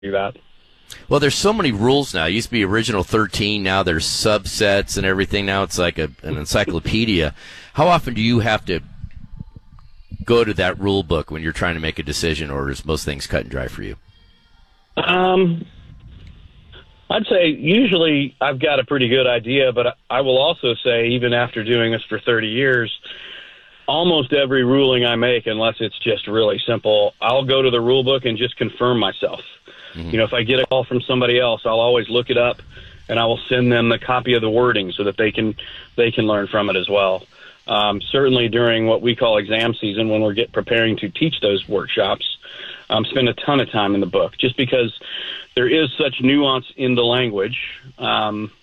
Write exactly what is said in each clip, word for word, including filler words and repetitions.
do that. Well, there's so many rules now. It used to be original thirteen. Now there's subsets and everything. Now it's like a, an encyclopedia. How often do you have to go to that rule book when you're trying to make a decision, or is most things cut and dry for you? Um, I'd say usually I've got a pretty good idea, but I will also say, even after doing this for thirty years, almost every ruling I make, unless it's just really simple, I'll go to the rule book and just confirm myself. Mm-hmm. You know, if I get a call from somebody else, I'll always look it up, and I will send them the copy of the wording so that they can they can learn from it as well. Um, certainly during what we call exam season, when we're get preparing to teach those workshops, um, spend a ton of time in the book, just because there is such nuance in the language um,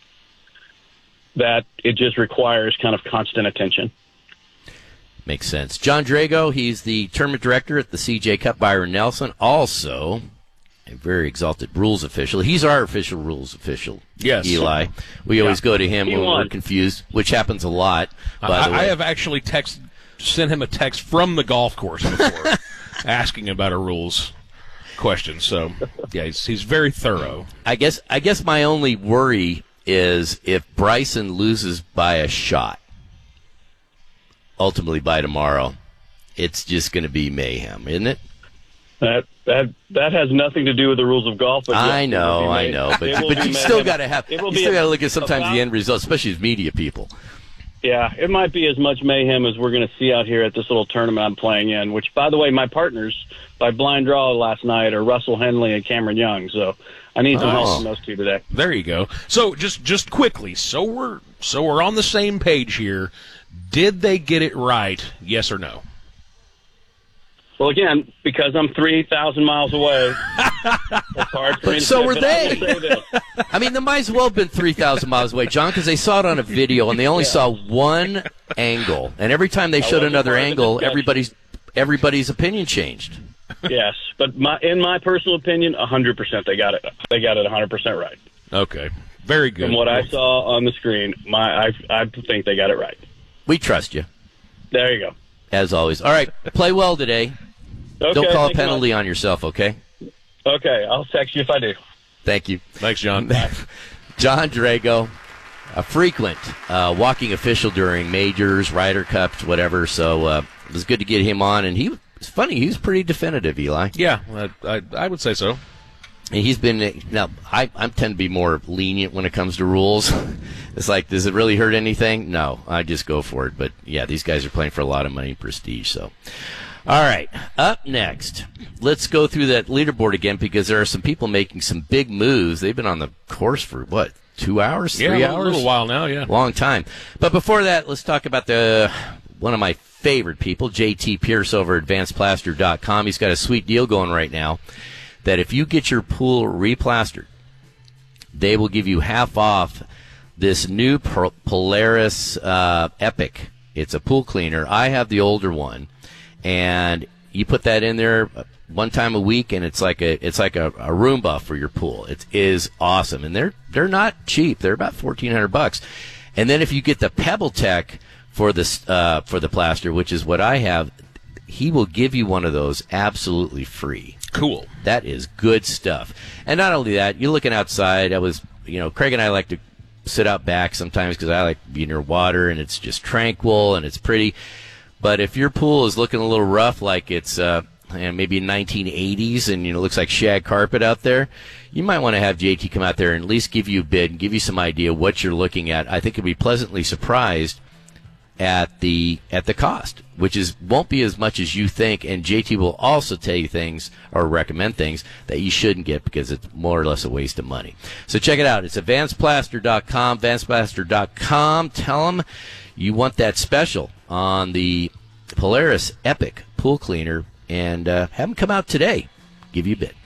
that it just requires kind of constant attention. Makes sense. John Drago, he's the tournament director at the C J Cup, Byron Nelson, also a very exalted rules official. He's our official rules official, yes. Eli. We yeah. always go to him he when won. we're confused, which happens a lot, by I, the way. I have actually text, sent him a text from the golf course before asking about a rules question. So, yeah, he's, he's very thorough. I guess I guess my only worry is if Bryson loses by a shot, ultimately by tomorrow, it's just going to be mayhem, isn't it? That that that has nothing to do with the rules of golf. But I yes, know, I know, but but you still got to have you still got to look at sometimes about, the end result, especially as media people. Yeah, it might be as much mayhem as we're going to see out here at this little tournament I'm playing in. Which, by the way, my partners by blind draw last night are Russell Henley and Cameron Young. So I need some oh. help from those two today. There you go. So just just quickly, so we're so we're on the same page here. Did they get it right? Yes or no? Well, again, because I'm three thousand miles away, it's hard for but me to so say, were but they. I will say this. I mean, they might as well have been three thousand miles away, John, because they saw it on a video, and they only yeah. saw one angle. And every time they showed another angle, everybody's everybody's opinion changed. Yes, but my, in my personal opinion, one hundred percent they got it. They got it one hundred percent right. Okay, very good. From what I saw on the screen, my I, I think they got it right. We trust you. There you go. As always. All right, play well today. Okay, don't call a penalty on yourself, okay? Okay, I'll text you if I do. Thank you. Thanks, John. John Drago, a frequent uh, walking official during majors, Ryder Cups, whatever. So uh, it was good to get him on. And he it's funny, he was pretty definitive, Eli. Yeah, I, I, I would say so. And he's been, now, I, I tend to be more lenient when it comes to rules. It's like, does it really hurt anything? No, I just go for it. But, yeah, these guys are playing for a lot of money and prestige, so. All right, up next, let's go through that leaderboard again because there are some people making some big moves. They've been on the course for, what, two hours, yeah, three a hours? A little while now, yeah. Long time. But before that, let's talk about the one of my favorite people, J T Pierce over at advanced plaster dot com. He's got a sweet deal going right now that if you get your pool replastered, they will give you half off this new Polaris uh, Epic. It's a pool cleaner. I have the older one. And you put that in there one time a week, and it's like a it's like a, a Roomba for your pool. It is awesome, and they're they're not cheap. They're about fourteen hundred bucks. And then if you get the PebbleTech for the uh, for the plaster, which is what I have, he will give you one of those absolutely free. Cool. That is good stuff. And not only that, you're looking outside. I was, you know, Craig and I like to sit out back sometimes because I like to be near water, and it's just tranquil and it's pretty. But if your pool is looking a little rough, like it's uh, maybe nineteen eighties, and you know, looks like shag carpet out there, you might want to have J T come out there and at least give you a bid and give you some idea what you're looking at. I think you'll be pleasantly surprised at the at the cost, which is won't be as much as you think. And J T will also tell you things or recommend things that you shouldn't get because it's more or less a waste of money. So check it out. It's advanced plaster dot com, advanced plaster dot com. Tell them you want that special on the Polaris Epic pool cleaner, and uh, have them come out today. Give you a bid.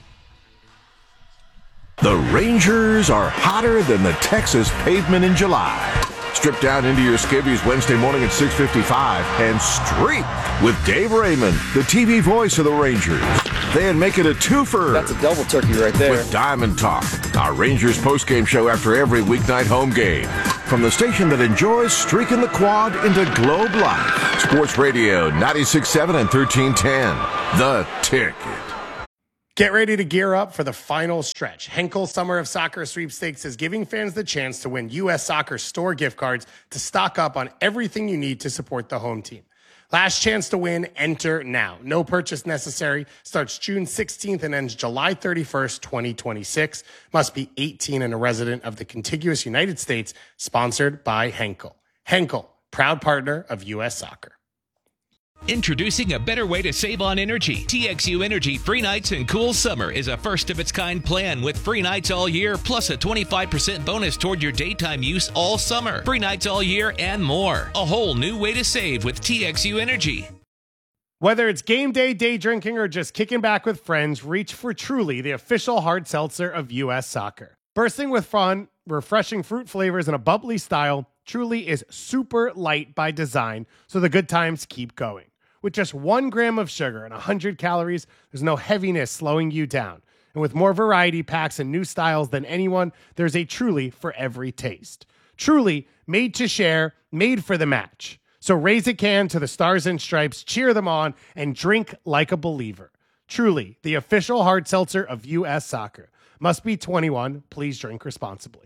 The Rangers are hotter than the Texas pavement in July. Strip down into your skivvies Wednesday morning at six fifty-five and streak with Dave Raymond, the T V voice of the Rangers. Then make it a twofer. That's a double turkey right there. With Diamond Talk, our Rangers postgame show after every weeknight home game. From the station that enjoys streaking the quad into Globe Life. Sports Radio ninety-six point seven and thirteen ten. The Ticket. Get ready to gear up for the final stretch. Henkel Summer of Soccer Sweepstakes is giving fans the chance to win U S Soccer store gift cards to stock up on everything you need to support the home team. Last chance to win, enter now. No purchase necessary. Starts June sixteenth and ends July thirty-first, twenty twenty-six. Must be eighteen and a resident of the contiguous United States. Sponsored by Henkel. Henkel, proud partner of U S Soccer. Introducing a better way to save on energy. T X U Energy Free Nights and Cool Summer is a first-of-its-kind plan with free nights all year, plus a twenty-five percent bonus toward your daytime use all summer. Free nights all year and more. A whole new way to save with T X U Energy. Whether it's game day, day drinking, or just kicking back with friends, reach for Truly, the official hard seltzer of U S Soccer. Bursting with fun, refreshing fruit flavors, and a bubbly style, Truly is super light by design, so the good times keep going. With just one gram of sugar and one hundred calories, there's no heaviness slowing you down. And with more variety packs and new styles than anyone, there's a Truly for every taste. Truly, made to share, made for the match. So raise a can to the Stars and Stripes, cheer them on, and drink like a believer. Truly, the official hard seltzer of U S Soccer. Must be twenty-one. Please drink responsibly.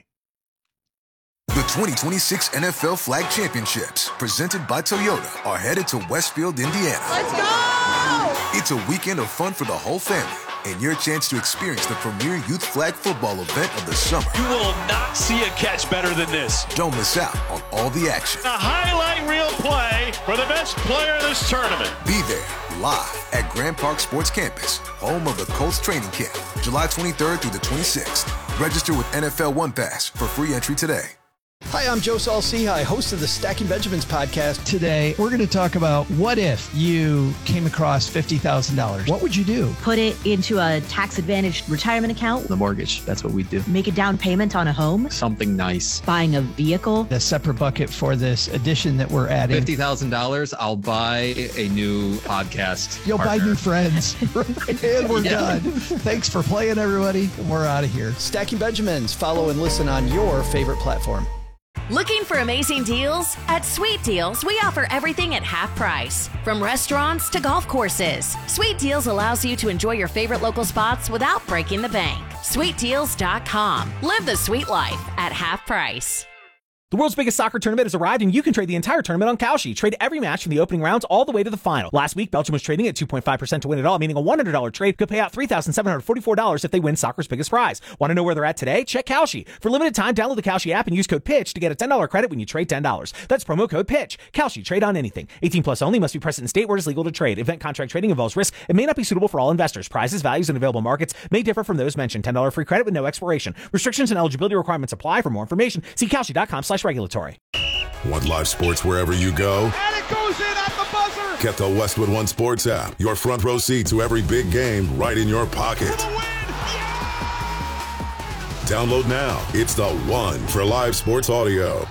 The twenty twenty-six N F L Flag Championships, presented by Toyota, are headed to Westfield, Indiana. Let's go! It's a weekend of fun for the whole family and your chance to experience the premier youth flag football event of the summer. You will not see a catch better than this. Don't miss out on all the action. A highlight reel play for the best player of this tournament. Be there live at Grand Park Sports Campus, home of the Colts training camp, July twenty-third through the twenty-sixth. Register with N F L One Pass for free entry today. Hi, I'm Joe Saul-Sehy, host of the Stacking Benjamins podcast. Today, we're going to talk about what if you came across fifty thousand dollars. What would you do? Put it into a tax-advantaged retirement account. The mortgage, that's what we do. Make a down payment on a home. Something nice. Buying a vehicle. A separate bucket for this addition that we're adding. fifty thousand dollars, I'll buy a new podcast You'll partner. buy new friends. And we're yeah. done. Thanks for playing, everybody. We're out of here. Stacking Benjamins. Follow and listen on your favorite platform. Looking for amazing deals? At Sweet Deals, we offer everything at half price. From restaurants to golf courses, Sweet Deals allows you to enjoy your favorite local spots without breaking the bank. sweet deals dot com. Live the sweet life at half price. The world's biggest soccer tournament has arrived, and you can trade the entire tournament on Kalshi. Trade every match from the opening rounds all the way to the final. Last week, Belgium was trading at two point five percent to win it all, meaning a one hundred dollars trade could pay out three thousand seven hundred forty-four dollars if they win soccer's biggest prize. Want to know where they're at today? Check Kalshi. For limited time, download the Kalshi app and use code PITCH to get a ten dollars credit when you trade ten dollars. That's promo code PITCH. Kalshi. Trade on anything. eighteen plus only. Must be present in state where it is legal to trade. Event contract trading involves risk. It may not be suitable for all investors. Prizes, values, and available markets may differ from those mentioned. ten dollars free credit with no expiration. Restrictions and eligibility requirements apply. For more information, see Kalshi dot com slash regulatory. Want live sports wherever you go? And it goes in at the buzzer! Get the Westwood One Sports app. Your front row seat to every big game right in your pocket. Yeah! Download now. It's the one for live sports audio.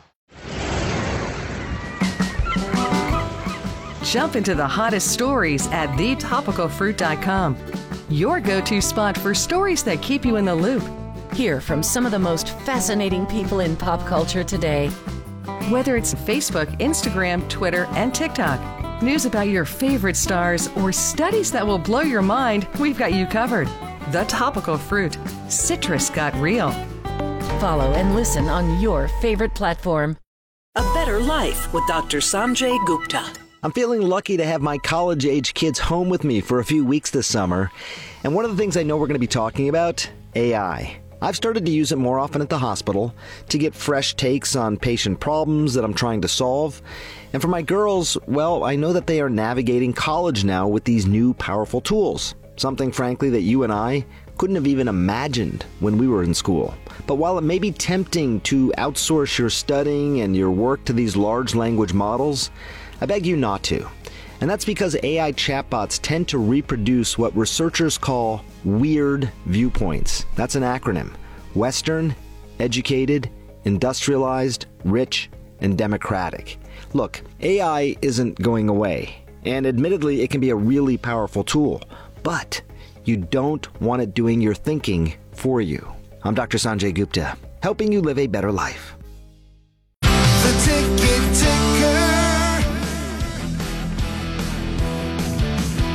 Jump into the hottest stories at the topical fruit dot com. Your go-to spot for stories that keep you in the loop. Hear from some of the most fascinating people in pop culture today. Whether it's Facebook, Instagram, Twitter, and TikTok, news about your favorite stars, or studies that will blow your mind, we've got you covered. The Topical Fruit. Citrus got real. Follow and listen on your favorite platform. A Better Life with Doctor Sanjay Gupta. I'm feeling lucky to have my college-age kids home with me for a few weeks this summer. And one of the things I know we're going to be talking about, A I. I've started to use it more often at the hospital to get fresh takes on patient problems that I'm trying to solve. And for my girls, well, I know that they are navigating college now with these new powerful tools. Something, frankly, that you and I couldn't have even imagined when we were in school. But while it may be tempting to outsource your studying and your work to these large language models, I beg you not to. And that's because A I chatbots tend to reproduce what researchers call weird viewpoints. That's an acronym. Western, educated, industrialized, rich, and democratic. Look, A I isn't going away. And admittedly, it can be a really powerful tool. But you don't want it doing your thinking for you. I'm Doctor Sanjay Gupta, helping you live a better life. The ticket ticker.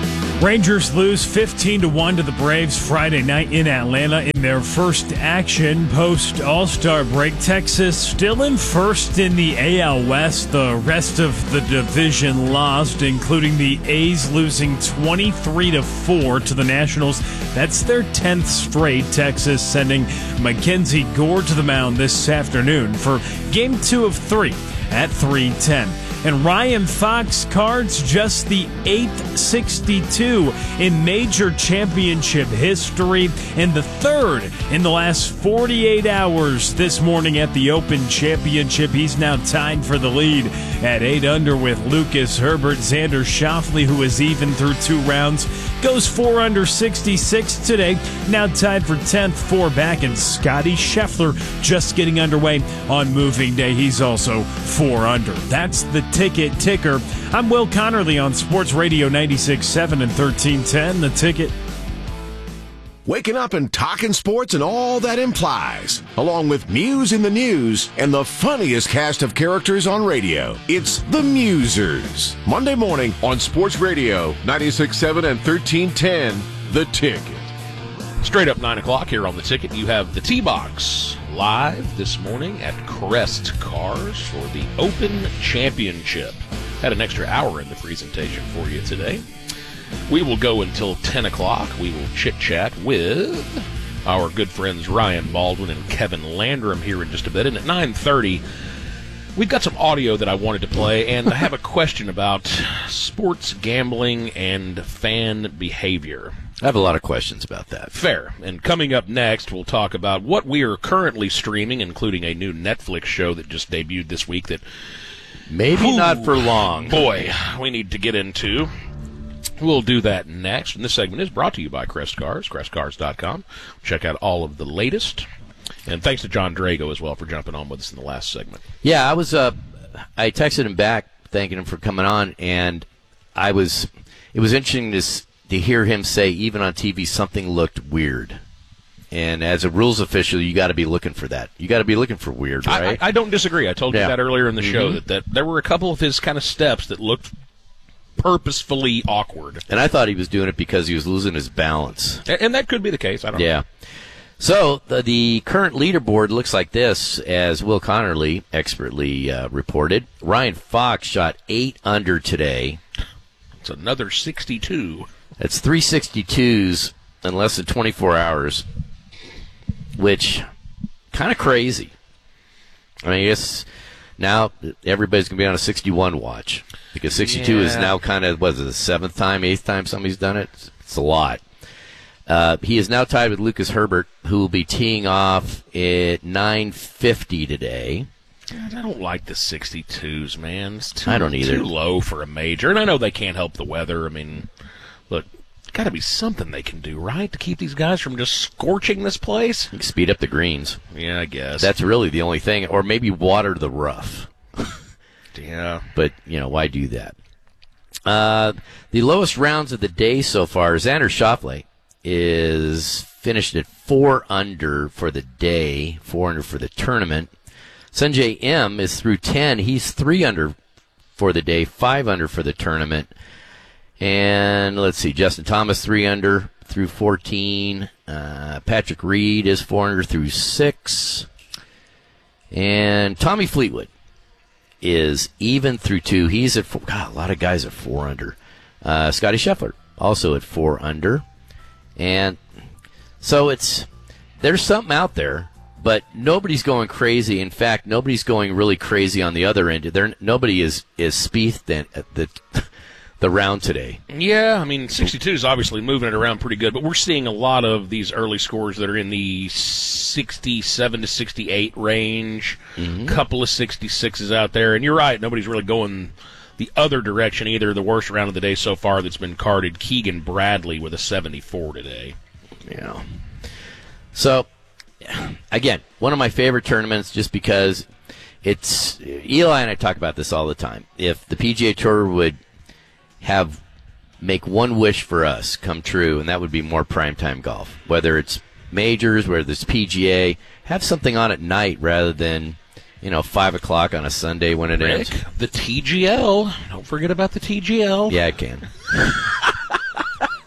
Rangers lose fifteen to one to the Braves Friday night in Atlanta in their first action post All-Star break. Texas still in first in the A L West. The rest of the division lost, including the A's losing twenty-three to four to the Nationals. That's their tenth straight. Texas sending Mackenzie Gore to the mound this afternoon for game two of three at three ten. And Ryan Fox Cards just the eighth sixty-two in major championship history and the third in the last forty-eight hours this morning at the Open Championship. He's now tied for the lead at eight under with Lucas Herbert. Xander Schauffele, who is even through two rounds, goes four under sixty-six today, now tied for tenth, four back. And Scotty Scheffler just getting underway on moving day. He's also four under. That's the Ticket Ticker. I'm Will Connerly on Sports Radio ninety-six point seven and thirteen ten. The Ticket. Waking up and talking sports and all that implies, along with Muse in the News and the funniest cast of characters on radio. It's The Musers. Monday morning on Sports Radio ninety-six point seven and thirteen ten. The Ticket. Straight up nine o'clock here on The Ticket, you have the T-Box live this morning at Crest Cars for the Open Championship. Had an extra hour in the presentation for you today. We will go until ten o'clock. We will chit-chat with our good friends Ryan Baldwin and Kevin Landrum here in just a bit. And at nine thirty, we've got some audio that I wanted to play, and I have a question about sports gambling and fan behavior. I have a lot of questions about that. Fair. And coming up next, we'll talk about what we are currently streaming, including a new Netflix show that just debuted this week that maybe ooh, not for long. Boy, we need to get into. We'll do that next. And this segment is brought to you by Crest Cars, crest cars dot com. Check out all of the latest. And thanks to John Drago as well for jumping on with us in the last segment. Yeah, I was. Uh, I texted him back thanking him for coming on, and I was. It was interesting to to hear him say, even on T V, something looked weird. And as a rules official, you got to be looking for that. You got to be looking for weird, right? I, I, I don't disagree. I told you yeah. that earlier in the mm-hmm. show that, that there were a couple of his kind of steps that looked purposefully awkward. And I thought he was doing it because he was losing his balance. And, and that could be the case. I don't yeah. know. So the, the current leaderboard looks like this, as Will Connerly expertly uh, reported. Ryan Fox shot eight under today. It's another sixty-two. That's three sixty-twos in less than twenty-four hours, which kind of crazy. I mean, I guess now everybody's going to be on a sixty-one watch because sixty-two yeah. is now kind of, what is it, the seventh time, eighth time somebody's done it? It's a lot. Uh, he is now tied with Lucas Herbert, who will be teeing off at nine fifty today. God, I don't like the sixty-twos, man. It's too, I don't either. Too low for a major. And I know they can't help the weather. I mean, look, got to be something they can do, right, to keep these guys from just scorching this place? You can speed up the greens. Yeah, I guess. That's really the only thing. Or maybe water the rough. Yeah. But, you know, why do that? Uh, the lowest rounds of the day so far, Xander Schauffele is finished at four under for the day, four under for the tournament. Sanjay M is through ten. He's three under for the day, five under for the tournament. And let's see, Justin Thomas three under through fourteen. Uh, Patrick Reed is four under through six. And Tommy Fleetwood is even through two. He's at four. God, a lot of guys at four under. Uh, Scotty Scheffler also at four under. And so it's there's something out there, but nobody's going crazy. In fact, nobody's going really crazy on the other end. There, nobody is is Spieth at the the round today. Yeah, I mean, sixty-two is obviously moving it around pretty good, but we're seeing a lot of these early scores that are in the sixty-seven to sixty-eight range. Mm-hmm. Couple of sixty-sixes out there, and you're right, nobody's really going the other direction either. The worst round of the day so far that's been carded, Keegan Bradley with a seventy-four today. Yeah. So, again, one of my favorite tournaments just because it's Eli and I talk about this all the time. If the P G A Tour would have make one wish for us come true, and that would be more primetime golf. Whether it's majors, whether it's P G A, have something on at night rather than, you know, five o'clock on a Sunday when it Rick, ends. The T G L. Don't forget about the T G L. Yeah, I can.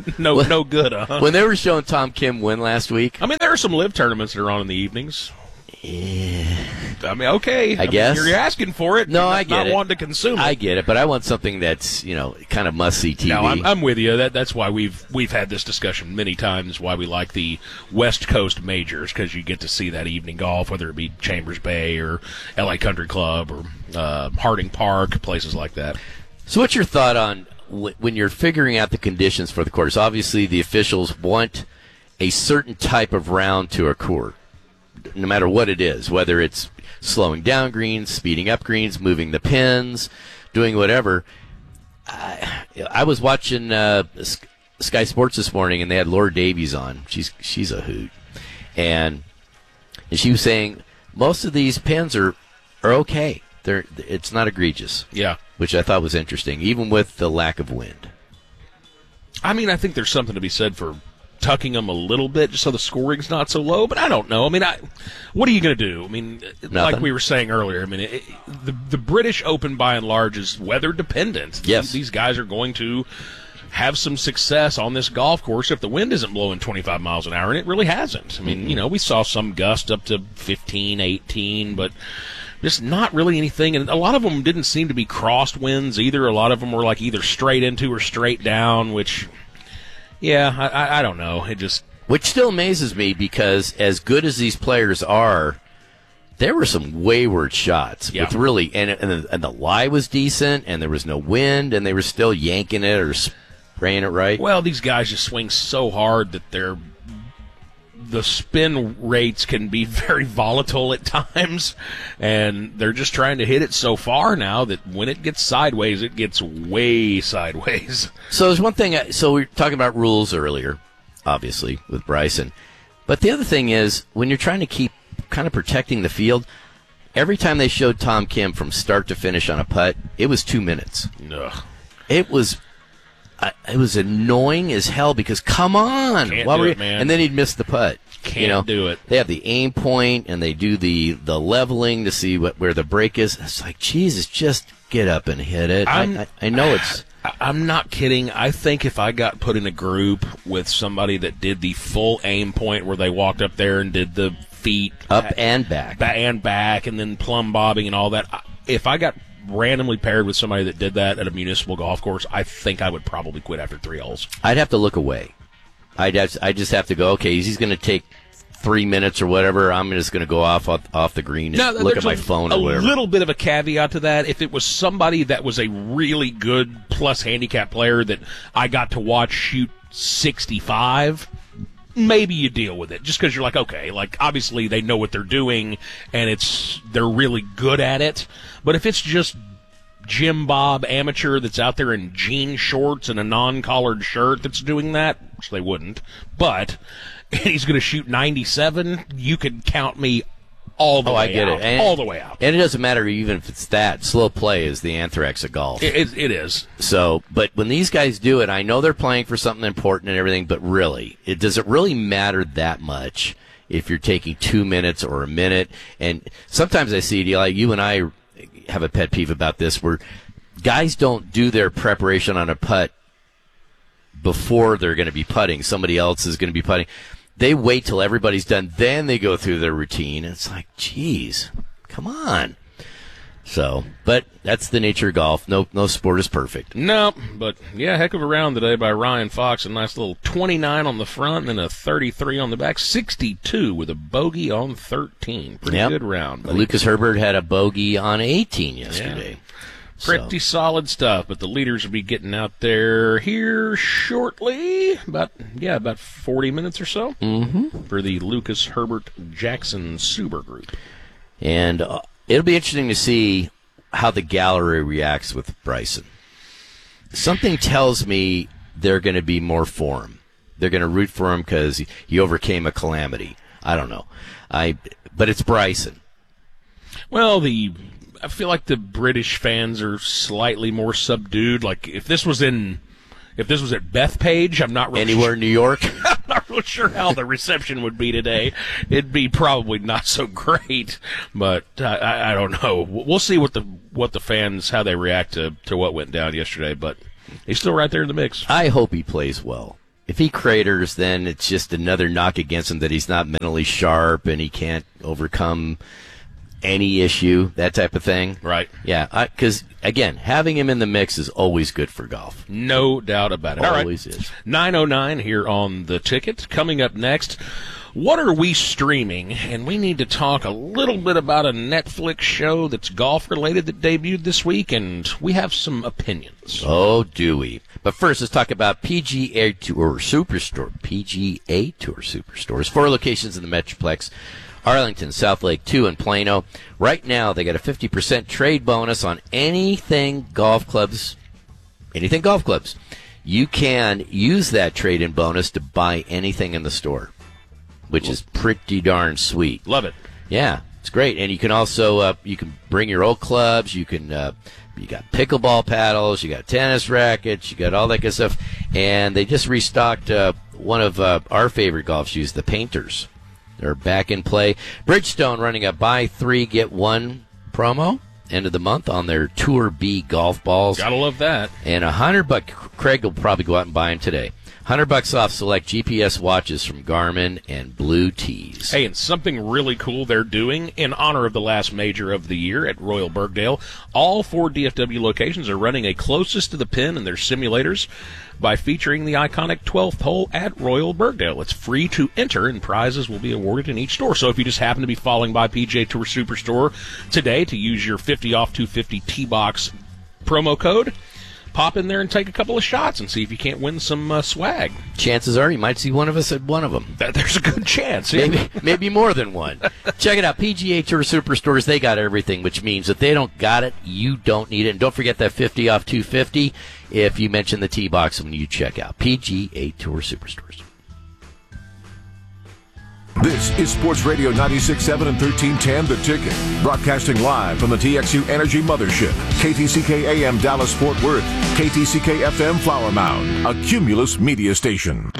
no, no good, huh? When they were showing Tom Kim win last week. I mean, there are some live tournaments that are on in the evenings. Yeah. I mean, okay. I, I guess. Mean, you're asking for it. No, not, I get not it. wanting to consume it. I get it, but I want something that's, you know, kind of must-see T V. No, I'm, I'm with you. That That's why we've we've had this discussion many times, why we like the West Coast majors, because you get to see that evening golf, whether it be Chambers Bay or L A Country Club or uh, Harding Park, places like that. So what's your thought on w- when you're figuring out the conditions for the course? Obviously, the officials want a certain type of round to occur, no matter what it is, whether it's slowing down greens, speeding up greens, moving the pins, doing whatever. I, I was watching uh, Sky Sports this morning, and they had Laura Davies on. She's she's a hoot. And, and she was saying most of these pins are, are okay. They're It's not egregious. Yeah. Which I thought was interesting, even with the lack of wind. I mean, I think there's something to be said for tucking them a little bit just so the scoring's not so low, but I don't know. I mean, I, what are you going to do? I mean, Nothing. Like we were saying earlier, I mean, it, it, the the British Open by and large is weather dependent. Yes. These guys are going to have some success on this golf course if the wind isn't blowing twenty-five miles an hour, and it really hasn't. I mean, mm-hmm. you know, we saw some gust up to fifteen, eighteen, but just not really anything, and a lot of them didn't seem to be crossed winds either. A lot of them were like either straight into or straight down, which... Yeah, I, I, I don't know. It just Which still amazes me because as good as these players are, there were some wayward shots. Yeah. With really, and, and, the, and the lie was decent, and there was no wind, and they were still yanking it or spraying it right. Well, these guys just swing so hard that they're the spin rates can be very volatile at times, and they're just trying to hit it so far now that when it gets sideways, it gets way sideways. So there's one thing, I, so we were talking about rules earlier, obviously, with Bryson. But the other thing is, when you're trying to keep kind of protecting the field, every time they showed Tom Kim from start to finish on a putt, it was two minutes. Ugh. It was... I, it was annoying as hell because come on, Can't Why do were it, you, man. and then he'd miss the putt. Can't you know? do it. They have the aim point and they do the, the leveling to see what where the break is. It's like Jesus, just get up and hit it. I, I, I know it's. I'm not kidding. I think if I got put in a group with somebody that did the full aim point where they walked up there and did the feet up and back, back and back, and then plumb bobbing and all that. If I got randomly paired with somebody that did that at a municipal golf course, I think I would probably quit after three holes. I'd have to look away. I'd have, I just have to go, okay, he's going to take three minutes or whatever. I'm just going to go off, off off the green and now, look at my a, phone a or whatever. A little bit of a caveat to that. If it was somebody that was a really good plus handicap player that I got to watch shoot sixty-five, maybe you deal with it just because you're like, okay, like obviously they know what they're doing and it's they're really good at it. But if it's just Jim Bob amateur that's out there in jean shorts and a non-collared shirt that's doing that, which they wouldn't, but and he's going to shoot ninety-seven, you can count me all the oh, way I get out. it. And, all the way out. And it doesn't matter even if it's that. Slow play is the anthrax of golf. It, it, it is. So, but when these guys do it, I know they're playing for something important and everything, but really, it does it really matter that much if you're taking two minutes or a minute? And sometimes I see, like you and I have a pet peeve about this, where guys don't do their preparation on a putt before they're going to be putting. Somebody else is going to be putting. They wait till everybody's done, then they go through their routine. It's like, geez, come on. So, but that's the nature of golf. No, no sport is perfect. No, but yeah, heck of a round today by Ryan Fox. A nice little twenty-nine on the front and a thirty-three on the back. sixty-two with a bogey on thirteen. Pretty yep. good round. Buddy. Lucas Herbert had a bogey on eighteen yesterday. Yeah. Pretty so. solid stuff, but the leaders will be getting out there here shortly. About, yeah, about forty minutes or so mm-hmm. for the Lucas Herbert Jackson Suber group. And uh, it'll be interesting to see how the gallery reacts with Bryson. Something tells me they're going to be more for him. They're going to root for him because he, he overcame a calamity. I don't know. I, but it's Bryson. Well, the... I feel like the British fans are slightly more subdued. Like if this was in, if this was at Bethpage, I'm not really anywhere sure, in New York. I'm not really sure how the reception would be today. It'd be probably not so great, but I, I don't know. We'll see what the what the fans how they react to, to what went down yesterday. But he's still right there in the mix. I hope he plays well. if he craters, then it's just another knock against him that he's not mentally sharp and he can't overcome any issue, that type of thing. Right. Yeah, because, again, having him in the mix is always good for golf. No doubt about it. Always All right. is. nine oh nine here on The Ticket. Coming up next, what are we streaming? And we need to talk a little bit about a Netflix show that's golf-related that debuted this week, and we have some opinions. Oh, do we? But first, let's talk about P G A Tour Superstore. P G A Tour Superstores. Four locations in the Metroplex. Arlington, South Lake, two in Plano. Right now, they got a fifty percent trade bonus on anything golf clubs. Anything golf clubs. You can use that trade-in bonus to buy anything in the store, which is pretty darn sweet. Love it. Yeah, it's great. And you can also, uh, you can bring your old clubs. You can, uh, you got pickleball paddles. You got tennis rackets. You got all that good stuff. And they just restocked uh, one of uh, our favorite golf shoes, the Painters. They're back in play. Bridgestone running a buy three, get one promo end of the month on their Tour B golf balls. Gotta love that. And a hundred buck, Craig will probably go out and buy them today. Hundred bucks off select G P S watches from Garmin and Blue Tees. Hey, and something really cool they're doing in honor of the last major of the year at Royal Burgdale. All four D F W locations are running a closest to the pin in their simulators by featuring the iconic twelfth hole at Royal Burgdale. It's free to enter, and prizes will be awarded in each store. So if you just happen to be falling by P G A Tour Superstore today to use your fifty off two fifty T-Box promo code, pop in there and take a couple of shots and see if you can't win some uh, swag. Chances are you might see one of us at one of them. That, there's a good chance. Yeah. Maybe, maybe more than one. Check it out. P G A Tour Superstores, they got everything, which means if they don't got it, you don't need it. And don't forget that fifty off two fifty if you mention the T-Box when you check out. P G A Tour Superstores. This is Sports Radio ninety-six point seven and thirteen ten, The Ticket. Broadcasting live from the T X U Energy Mothership. K T C K A M Dallas Fort Worth. K T C K F M Flower Mound. A Cumulus media station.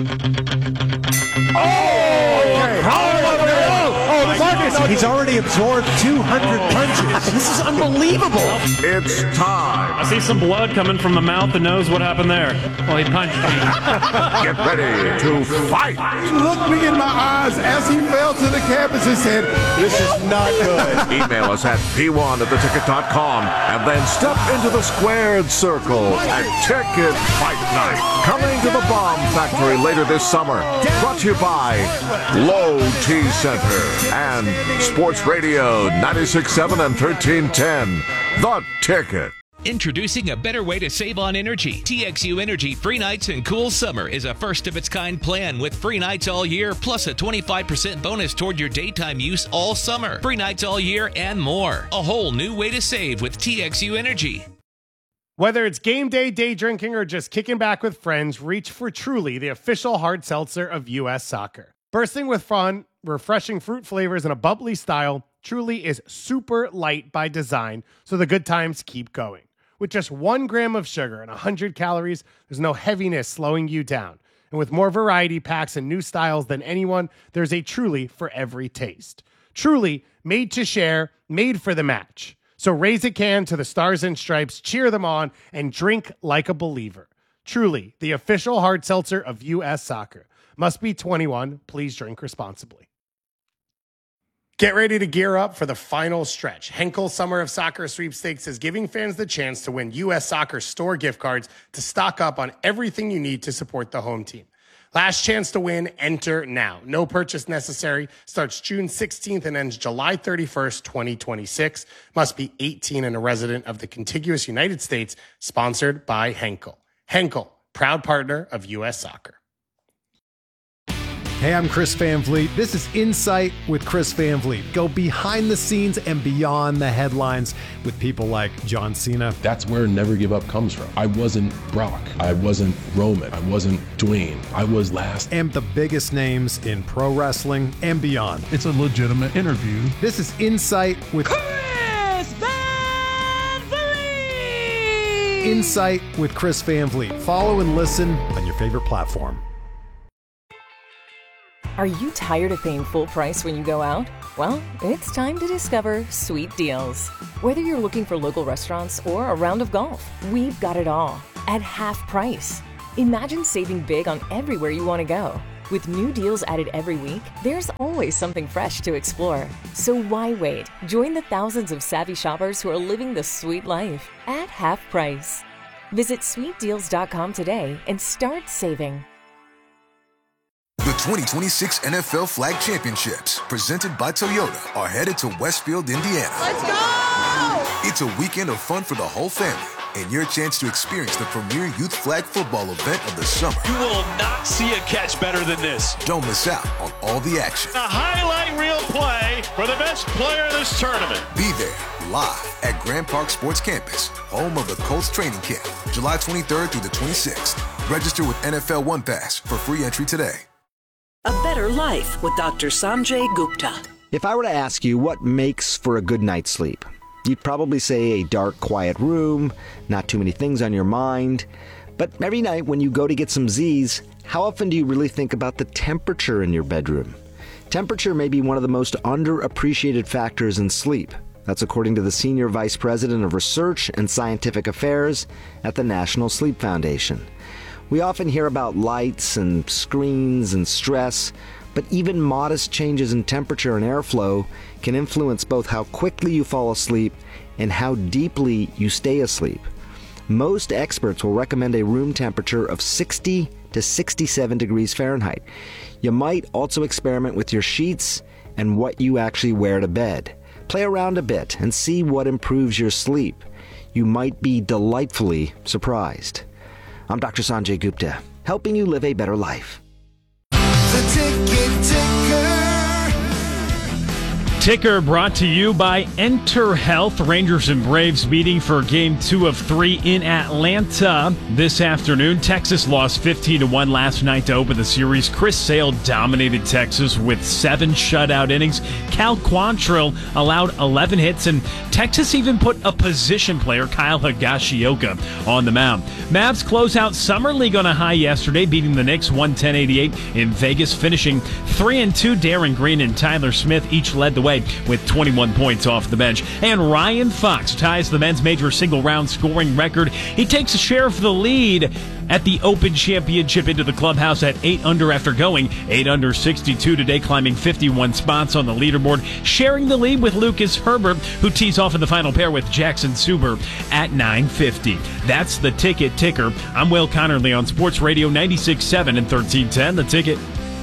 Oh! Okay. Oh, Marcus, he's already absorbed two hundred punches. This is unbelievable. It's time. I see some blood coming from the mouth and nose. What happened there? Well, he punched me. Get ready to fight. He looked me in my eyes as he fell to the campus and said, this is not good. Email us at p one at the ticket dot com and then step into the squared circle at Ticket Fight Night. Coming to the Bomb Factory later this summer. Brought to you by Low T Center and Sports Radio ninety-six point seven and thirteen ten. The Ticket. Introducing a better way to save on energy. T X U Energy Free Nights and Cool Summer is a first-of-its-kind plan with free nights all year, plus a twenty-five percent bonus toward your daytime use all summer. Free nights all year and more. A whole new way to save with T X U Energy. Whether it's game day, day drinking, or just kicking back with friends, reach for Truly, the official hard seltzer of U S Soccer. Bursting with fun, refreshing fruit flavors, and a bubbly style, Truly is super light by design, so the good times keep going. With just one gram of sugar and one hundred calories, there's no heaviness slowing you down. And with more variety packs and new styles than anyone, there's a Truly for every taste. Truly, made to share, made for the match. So raise a can to the Stars and Stripes, cheer them on, and drink like a believer. Truly, the official hard seltzer of U S Soccer. Must be twenty-one. Please drink responsibly. Get ready to gear up for the final stretch. Henkel Summer of Soccer Sweepstakes is giving fans the chance to win U S Soccer store gift cards to stock up on everything you need to support the home team. Last chance to win, enter now. No purchase necessary. Starts June sixteenth and ends July thirty-first, twenty twenty-six. Must be eighteen and a resident of the contiguous United States. Sponsored by Henkel. Henkel, proud partner of U S Soccer. Hey, I'm Chris Van Vliet. This is Insight with Chris Van Vliet. Go behind the scenes and beyond the headlines with people like John Cena. That's where Never Give Up comes from. I wasn't Brock. I wasn't Roman. I wasn't Dwayne. I was last. And the biggest names in pro wrestling and beyond. It's a legitimate interview. This is Insight with Chris Van Vliet. Insight with Chris Van Vliet. Follow and listen on your favorite platform. Are you tired of paying full price when you go out? Well, it's time to discover Sweet Deals. Whether you're looking for local restaurants or a round of golf, we've got it all at half price. Imagine saving big on everywhere you want to go. With new deals added every week, there's always something fresh to explore. So why wait? Join the thousands of savvy shoppers who are living the sweet life at half price. Visit sweet deals dot com today and start saving. The twenty twenty-six N F L Flag Championships, presented by Toyota, are headed to Westfield, Indiana. Let's go! It's a weekend of fun for the whole family, and your chance to experience the premier youth flag football event of the summer. You will not see a catch better than this. Don't miss out on all the action. A highlight reel play for the best player of this tournament. Be there, live at Grand Park Sports Campus, home of the Colts training camp, July twenty-third through the twenty-sixth. Register with N F L One Pass for free entry today. A better life with Doctor Sanjay Gupta. If I were to ask you what makes for a good night's sleep, you'd probably say a dark, quiet room, not too many things on your mind. But every night when you go to get some Z's, how often do you really think about the temperature in your bedroom? Temperature may be one of the most underappreciated factors in sleep. That's according to the Senior Vice President of Research and Scientific Affairs at the National Sleep Foundation. We often hear about lights and screens and stress, but even modest changes in temperature and airflow can influence both how quickly you fall asleep and how deeply you stay asleep. Most experts will recommend a room temperature of sixty to sixty-seven degrees Fahrenheit. You might also experiment with your sheets and what you actually wear to bed. Play around a bit and see what improves your sleep. You might be delightfully surprised. I'm Doctor Sanjay Gupta, helping you live a better life. The ticket ticker. Ticker brought to you by Enter Health. Rangers and Braves meeting for game two of three in Atlanta this afternoon. Texas lost fifteen to one last night to open the series. Chris Sale dominated Texas with seven shutout innings. Cal Quantrill allowed eleven hits, and Texas even put a position player, Kyle Higashioka, on the mound. Mavs close out Summer League on a high yesterday, beating the Knicks one ten eighty-eight in Vegas, finishing three and two. Darren Green and Tyler Smith each led the way with twenty-one points off the bench. And Ryan Fox ties the men's major single-round scoring record. He takes a share of the lead at the Open Championship into the clubhouse at eight under after going eight under sixty-two today, climbing fifty-one spots on the leaderboard, sharing the lead with Lucas Herbert, who tees off in the final pair with Jackson Suber at nine fifty. That's the Ticket Ticker. I'm Will Connerly on Sports Radio ninety-six point seven and thirteen ten. The Ticket.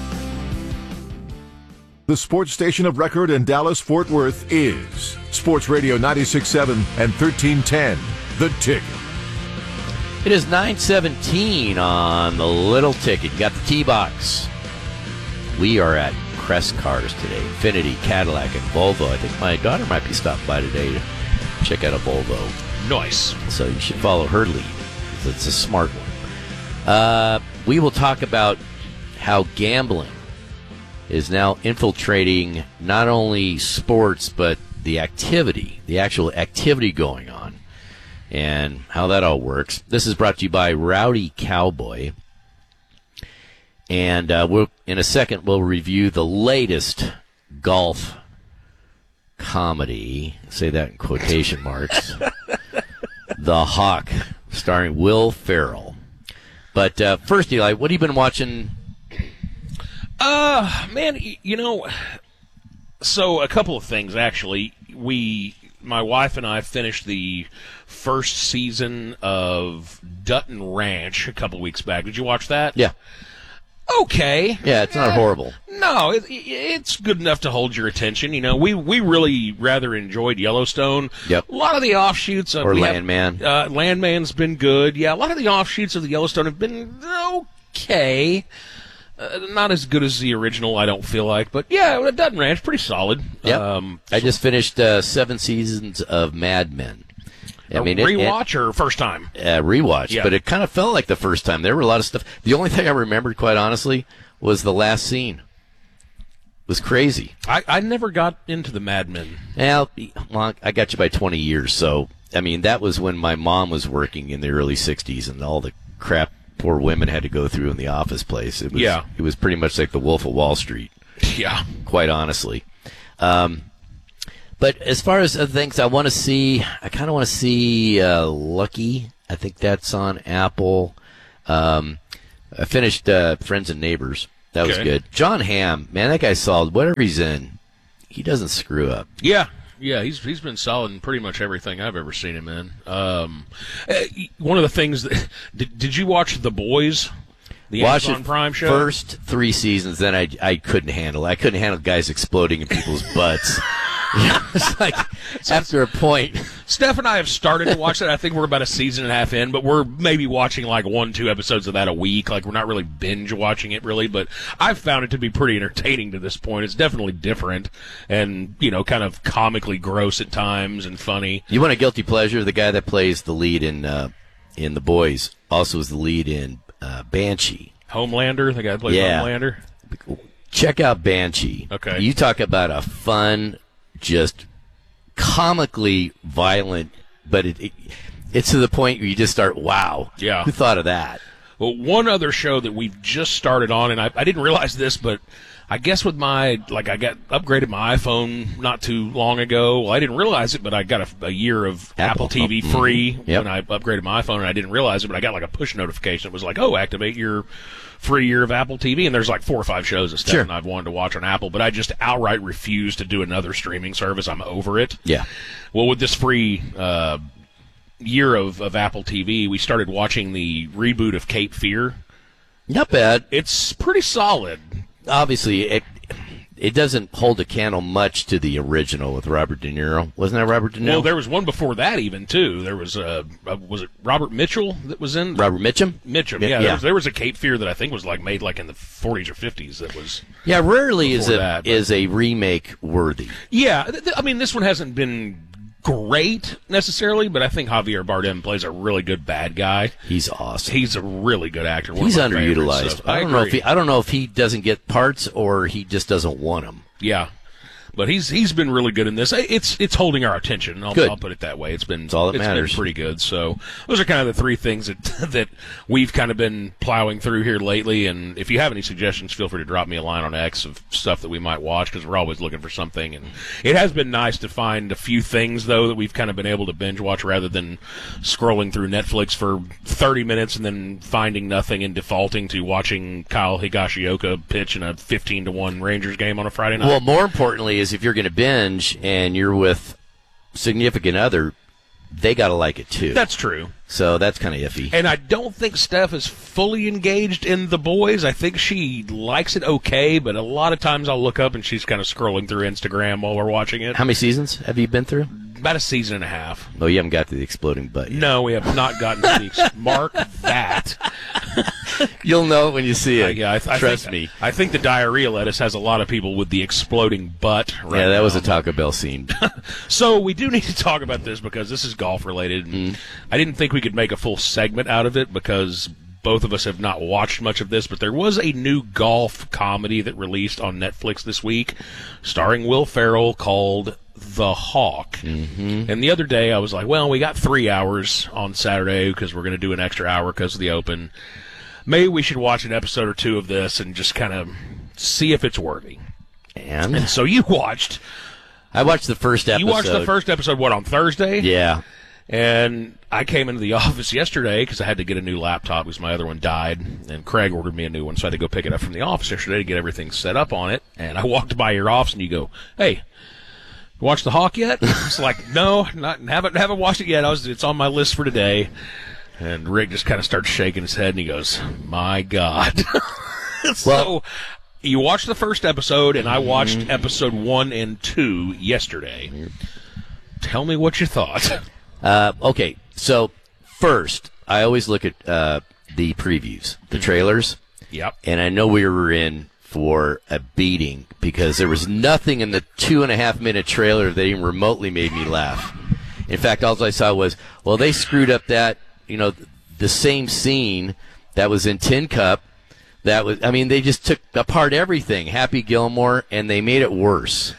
The sports station of record in Dallas-Fort Worth is Sports Radio ninety-six point seven and thirteen ten. The Ticket. It is nine seventeen on the Little Ticket. You got the T-Box. We are at Crest Cars today. Infiniti, Cadillac, and Volvo. I think my daughter might be stopping by today to check out a Volvo. Nice. So you should follow her lead. It's a smart one. Uh, we will talk about how gambling is now infiltrating not only sports, but the activity, the actual activity going on, and how that all works. This is brought to you by Rowdy Cowboy. And uh, we'll, in a second, we'll review the latest golf comedy. Say that in quotation marks. The Hawk, starring Will Ferrell. But uh, first, Eli, what have you been watching? Uh, man, you know, so a couple of things, actually. We, my wife and I finished the first season of Dutton Ranch a couple weeks back. Did you watch that? Yeah. Okay. Yeah, it's not uh, horrible. No, it, it's good enough to hold your attention. You know, we, we really rather enjoyed Yellowstone. Yep. A lot of the offshoots. Of, or we Landman. Have, uh, Landman's been good. Yeah, a lot of the offshoots of the Yellowstone have been okay. Uh, not as good as the original, I don't feel like. But, yeah, Dutton Ranch, pretty solid. Yep. Um, I just finished uh, seven seasons of Mad Men. I mean, rewatch it, it, or first time? Uh, rewatch, yeah. But it kind of felt like the first time. There were a lot of stuff. The only thing I remembered, quite honestly, was the last scene. It was crazy. I, I never got into the Mad Men. Well, well, I got you by twenty years. So, I mean, that was when my mom was working in the early sixties and all the crap poor women had to go through in the office place. It was, yeah. It was pretty much like the Wolf of Wall Street. Yeah. Quite honestly. Um, but as far as other things I want to see, I kind of want to see uh, Lucky. I think that's on Apple. Um, I finished uh, Friends and Neighbors. That was Okay. good. John Hamm, man, that guy's solid. Whatever he's in, he doesn't screw up. Yeah, yeah, he's he's been solid in pretty much everything I've ever seen him in. Um, eh, one of the things that did, did you watch The Boys? The Watch Amazon it Prime show. First three seasons, then I I couldn't handle it. I couldn't handle guys exploding in people's butts. It's like after a point. Steph and I have started to watch that. I think we're about a season and a half in, but we're maybe watching like one, two episodes of that a week. Like we're not really binge watching it really, but I've found it to be pretty entertaining to this point. It's definitely different and, you know, kind of comically gross at times and funny. You want a guilty pleasure? The guy that plays the lead in uh, in The Boys also is the lead in uh, Banshee. Homelander, the guy that plays Yeah. Homelander. Check out Banshee. Okay. You talk about a fun, just comically violent, but it, it it's to the point where you just start, wow. Yeah. Who thought of that? Well, one other show that we've just started on, and I, I didn't realize this, but I guess with my, like, I got upgraded my iPhone not too long ago. Well, I didn't realize it, but I got a, a year of Apple, Apple. T V Oh, free mhm. Yep. when I upgraded my iPhone, and I didn't realize it, but I got like a push notification. It was like, oh, activate your free year of Apple T V, and there's like four or five shows that Steph Sure. and I've wanted to watch on Apple, but I just outright refuse to do another streaming service. I'm over it. Yeah. Well, with this free uh, year of, of Apple T V, we started watching the reboot of Cape Fear. Not bad. It's pretty solid. Obviously, it it doesn't hold a candle much to the original with Robert De Niro. Wasn't that Robert De Niro? Well, there was one before that even too. There was uh, uh was it Robert Mitchell that was in Robert Mitchum? Mitchum? Mi- Yeah, yeah. There, was, there was a Cape Fear that I think was like made like in the forties or fifties. That was Yeah, rarely is before a that, but- is a remake worthy. yeah. Th- th- I mean, this one hasn't been great necessarily, but I think Javier Bardem plays a really good bad guy. He's awesome. He's a really good actor. One He's of my favorites, underutilized. so I don't know if agree. he I don't know if he doesn't get parts or he just doesn't want them. Yeah. But he's he's been really good in this. It's it's holding our attention. I'll, Good. I'll put it that way. It's been That's all that it's matters. been pretty good. So those are kind of the three things that that we've kind of been plowing through here lately. And if you have any suggestions, feel free to drop me a line on X of stuff that we might watch because we're always looking for something. And it has been nice to find a few things though that we've kind of been able to binge watch rather than scrolling through Netflix for thirty minutes and then finding nothing and defaulting to watching Kyle Higashioka pitch in a fifteen to one Rangers game on a Friday night. Well, more importantly is if you're going to binge and you're with significant other, they got to like it too. That's true. So that's kind of iffy. And I don't think Steph is fully engaged in The Boys. I think she likes it okay, but a lot of times I'll look up and she's kind of scrolling through Instagram while we're watching it. How many seasons have you been through? About a season and a half. Oh, you haven't got to the exploding butt yet. No, we have not gotten to the ex- mark that. You'll know it when you see it. Uh, yeah, I, th- I Trust think, me. I think the diarrhea lettuce has a lot of people with the exploding butt. Right yeah, that was now. a Taco Bell scene. So we do need to talk about this because this is golf related. And I didn't think we could make a full segment out of it because both of us have not watched much of this, but there was a new golf comedy that released on Netflix this week starring Will Ferrell called The Hawk. Mm-hmm. And the other day I was like, well, we got three hours on Saturday because we're going to do an extra hour because of the Open. Maybe we should watch an episode or two of this and just kind of see if it's worthy. And? And so you watched... I watched the first episode. You watched the first episode, what, on Thursday? Yeah. And I came into the office yesterday because I had to get a new laptop because my other one died, and Craig ordered me a new one, so I had to go pick it up from the office yesterday to get everything set up on it. And I walked by your office, and you go, "Hey, watch The Hawk yet?" It's like, no, not haven't haven't watched it yet. I was, it's on my list for today. And Rick just kind of starts shaking his head, and he goes, "My God." So Well- you watched the first episode, and I watched episode one and two yesterday. Tell me what you thought. Uh, okay, so first, I always look at uh, the previews, the trailers. Yep. And I know we were in for a beating because there was nothing in the two and a half minute trailer that even remotely made me laugh. In fact, all I saw was, well, they screwed up that, you know, the same scene that was in Tin Cup. That was, I mean, they just took apart everything, Happy Gilmore, and they made it worse.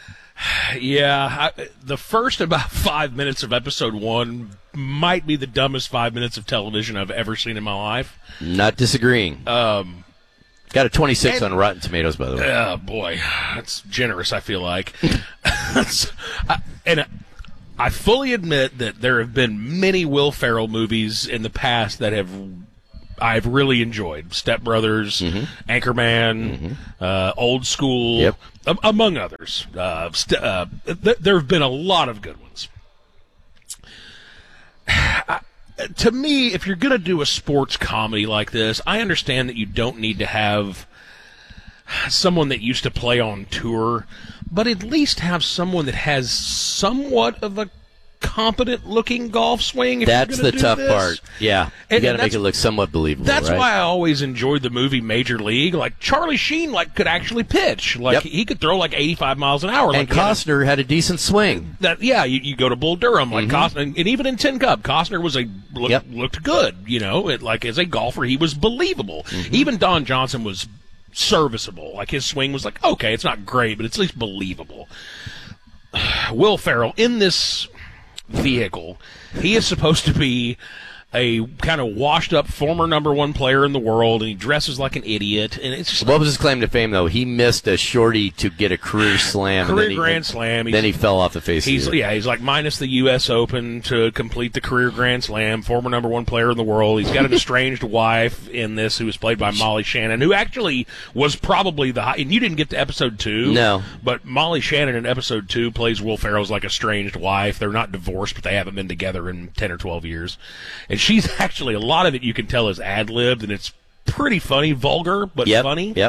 Yeah, I, the first about five minutes of episode one might be the dumbest five minutes of television I've ever seen in my life. Not disagreeing. Um, Got a twenty-six and- on Rotten Tomatoes, by the way. Oh, boy. That's generous, I feel like. That's- I, and I fully admit that there have been many Will Ferrell movies in the past that have I've really enjoyed. Step Brothers, Mm-hmm. Anchorman, uh, Old School, Yep. a- among others. Uh, st- uh, th- there have been a lot of good ones. I, to me, if you're going to do a sports comedy like this, I understand that you don't need to have someone that used to play on tour, but at least have someone that has somewhat of a competent-looking golf swing. If That's you're the gonna do tough this. part. Yeah, And- you got and to make that's- it look somewhat believable. That's right? why I always enjoyed the movie Major League. Like Charlie Sheen, like could actually pitch. Like Yep. he could throw like eighty-five miles an hour. And like, he had a- Costner had a decent swing. that yeah, you, you go to Bull Durham like Mhm. Costner, and, and even in Tin Cup, Costner was a look, Yep. looked good. You know, it, like as a golfer, he was believable. Mm-hmm. Even Don Johnson was serviceable. Like his swing was like okay, it's not great, but it's at least believable. Will Ferrell in this vehicle, he is supposed to be a kind of washed-up former number one player in the world, and he dresses like an idiot. And it's just What was his claim to fame, though? He missed a shorty to get a career slam. and career then he, grand slam. Then he fell off the face He's of the earth. yeah, he's like minus the U S Open to complete the career grand slam. Former number one player in the world. He's got an estranged wife in this who was played by Molly Shannon, who actually was probably the high. And you didn't get to episode two, No. But Molly Shannon in episode two plays Will Ferrell's like estranged wife. They're not divorced, but they haven't been together in ten or twelve years. And she's actually a lot of it you can tell is ad libbed, and it's pretty funny, vulgar but Yep, funny. Yep.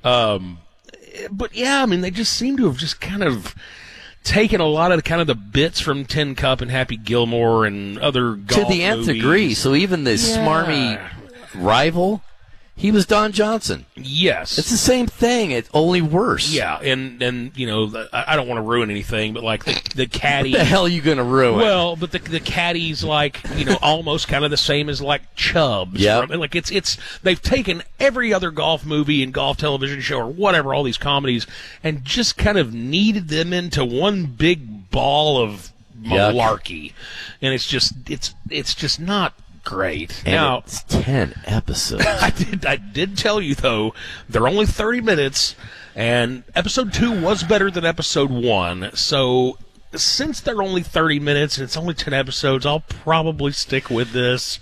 Um, but yeah, I mean, they just seem to have just kind of taken a lot of the kind of the bits from Tin Cup and Happy Gilmore and other golf To the nth movies. degree. So even the Yeah. smarmy rival, he was Don Johnson. Yes, It's the same thing. It's only worse. yeah, and and you know, the, I I don't want to ruin anything, but like the the caddy. What the hell are you going to ruin? Well, but the the caddy's like you know almost kind of the same as like Chubbs. Yep. From- Like it's it's they've taken every other golf movie and golf television show or whatever, all these comedies, and just kind of kneaded them into one big ball of Yuck. malarkey, and it's just it's it's just not great. And now it's ten episodes. I did I did tell you though they're only thirty minutes, and episode two was better than episode one. So since they're only thirty minutes and it's only ten episodes, I'll probably stick with this.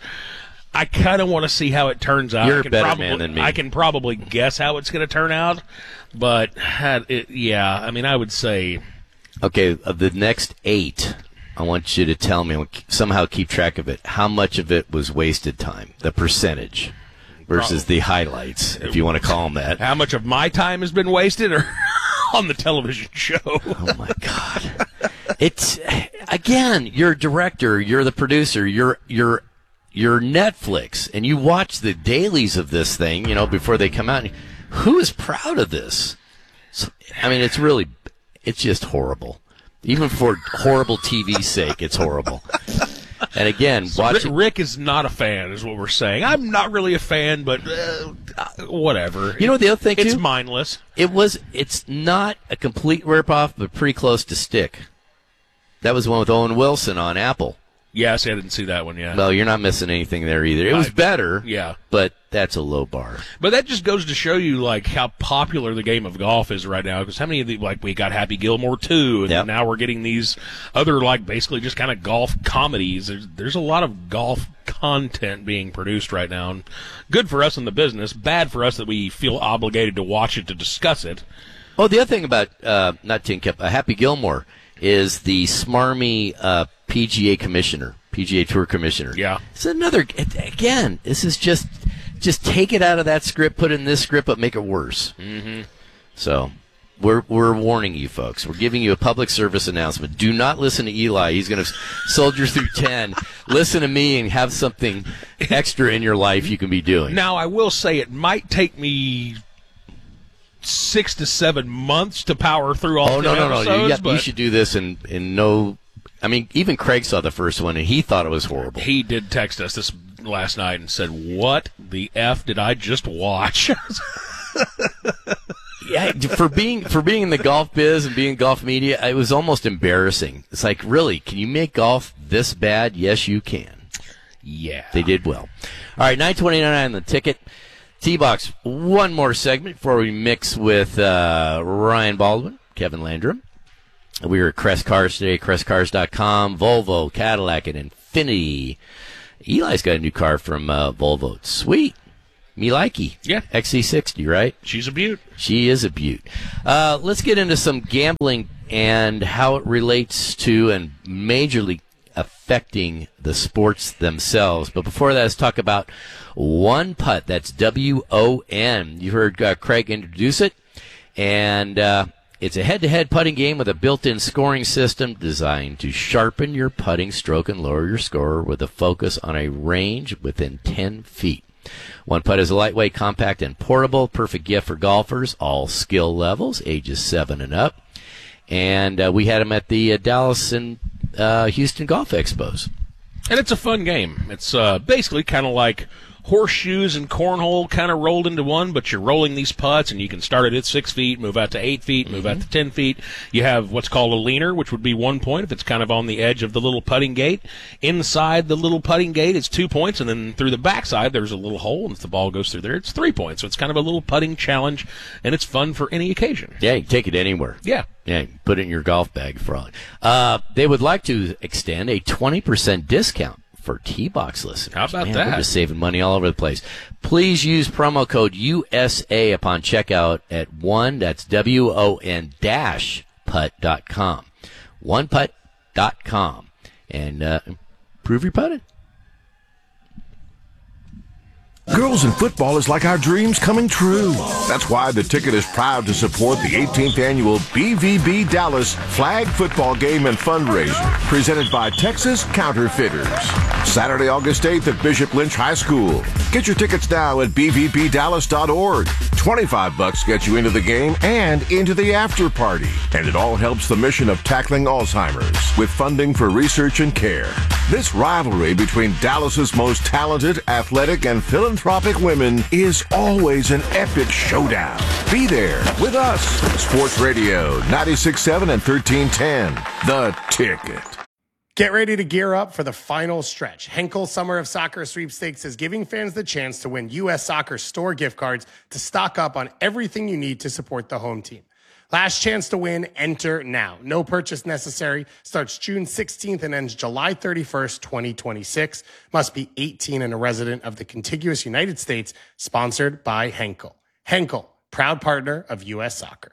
I kind of want to see how it turns out. You're I a can better probably, man than me. I can probably guess how it's going to turn out, but it, yeah, I mean, I would say Okay, of the next eight, I want you to tell me, somehow keep track of it, how much of it was wasted time, the percentage, versus the highlights, if you want to call them that. how much of my time has been wasted or on the television show. Oh, my God. It's, again, you're a director, you're the producer, you're you're you're Netflix, and you watch the dailies of this thing, you know, before they come out. And who is proud of this? So, I mean, it's really, it's just horrible. Even for horrible T V's sake, it's horrible. And again, So watch Rick, Rick is not a fan, is what we're saying. I'm not really a fan, but uh, whatever. You know what the other thing, It's too? mindless. It was, it's not a complete ripoff, but pretty close to Stick. That was the one with Owen Wilson on Apple. Yeah, see, I didn't see that one yet. Well, you're not missing anything there either. It was I- better, Yeah. but that's a low bar. But that just goes to show you, like, how popular the game of golf is right now. Because how many of the, like, we got Happy Gilmore two, and Yep. now we're getting these other, like, basically just kind of golf comedies. There's, there's a lot of golf content being produced right now. And good for us in the business, bad for us that we feel obligated to watch it to discuss it. Oh, the other thing about, uh, not Tin Cup, uh, Happy Gilmore is the smarmy uh, P G A commissioner, P G A Tour commissioner. Yeah. It's another, it, again, this is just, just take it out of that script, put it in this script, but make it worse. Mm-hmm. So, we're we're warning you folks. We're giving you a public service announcement. Do not listen to Eli. He's going to soldier through ten. Listen to me and have something extra in your life you can be doing. Now, I will say it might take me six to seven months to power through all Oh, no, ten no, no. episodes, You, got- you but should do this in, in no... I mean, even Craig saw the first one, and he thought it was horrible. he did text us this last night and said, "What the F did I just watch?" Yeah, for being for being in the golf biz and being in golf media, it was almost embarrassing. It's like, really, can you make golf this bad? Yes, you can. Yeah. They did well. All right, nine twenty-nine on the ticket. T-Box, one more segment before we mix with uh, Ryan Baldwin, Kevin Landrum. We were at Crest Cars today, crest cars dot com, Volvo, Cadillac, and Infiniti. Eli's got a new car from uh, Volvo. Sweet. Me likey. Yeah. X C sixty, right? She's a beaut. She is a beaut. Uh, let's get into some gambling and how it relates to and majorly affecting the sports themselves. But before that, let's talk about One Putt. That's W O N. You heard uh, Craig introduce it. And uh, it's a head-to-head putting game with a built-in scoring system designed to sharpen your putting stroke and lower your score with a focus on a range within ten feet. One Putt is a lightweight, compact, and portable. Perfect gift for golfers, all skill levels, ages seven and up. And uh, we had them at the uh, Dallas and uh, Houston Golf Expos. And it's a fun game. It's uh, basically kind of like horseshoes and cornhole kind of rolled into one, but you're rolling these putts, and you can start it at six feet, move out to eight feet, move mm-hmm. out to ten feet. You have what's called a leaner, which would be one point if it's kind of on the edge of the little putting gate. Inside the little putting gate, it's two points, and then through the backside, there's a little hole, and if the ball goes through there, it's three points. So it's kind of a little putting challenge, and it's fun for any occasion. Yeah, you can take it anywhere. Yeah. Yeah, you can put it in your golf bag for all. Uh, they would like to extend a twenty percent discount for T-Box listeners. How about Man, that? We're just saving money all over the place. Please use promo code U S A upon checkout at one, that's W O N dash putt dot com. one putt dot com. And uh, improve your putting. Girls in football is like our dreams coming true. That's why the Ticket is proud to support the eighteenth annual B V B Dallas Flag Football Game and Fundraiser, presented by Texas Counterfeiters. Saturday, August eighth at Bishop Lynch High School. Get your tickets now at b v b dallas dot org. twenty-five bucks gets you into the game and into the after party. And it all helps the mission of tackling Alzheimer's with funding for research and care. This rivalry between Dallas's most talented, athletic, and philanthropic women is always an epic showdown. Be there with us. Sports Radio ninety-six point seven and thirteen ten. The Ticket. Get ready to gear up for the final stretch. Henkel Summer of Soccer Sweepstakes is giving fans the chance to win U S Soccer store gift cards to stock up on everything you need to support the home team. Last chance to win, enter now. No purchase necessary. Starts June sixteenth and ends July thirty-first, twenty twenty-six. Must be eighteen and a resident of the contiguous United States. Sponsored by Henkel. Henkel, proud partner of U S Soccer.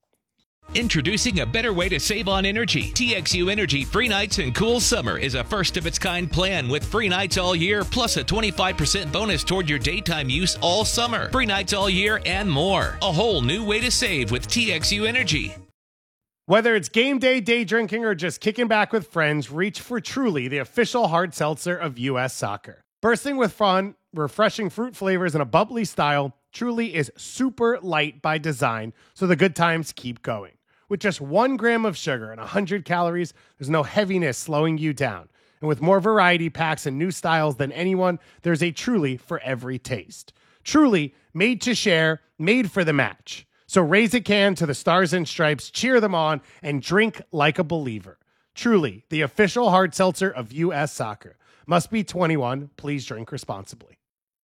Introducing a better way to save on energy. T X U Energy Free Nights and Cool Summer is a first-of-its-kind plan with free nights all year, plus a twenty-five percent bonus toward your daytime use all summer. Free nights all year and more. A whole new way to save with T X U Energy. Whether it's game day, day drinking, or just kicking back with friends, reach for Truly, the official hard seltzer of U S Soccer. Bursting with fun, refreshing fruit flavors, and a bubbly style, Truly is super light by design, so the good times keep going. With just one gram of sugar and one hundred calories, there's no heaviness slowing you down. And with more variety packs and new styles than anyone, there's a Truly for every taste. Truly, made to share, made for the match. So raise a can to the Stars and Stripes, cheer them on, and drink like a believer. Truly, the official hard seltzer of U S Soccer. Must be twenty-one. Please drink responsibly.